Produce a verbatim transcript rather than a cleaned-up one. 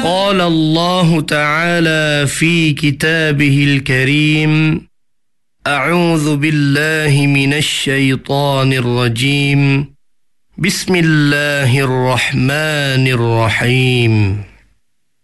قال الله تعالى في كتابه الكريم: أعوذ بالله من الشيطان الرجيم. بسم الله الرحمن الرحيم.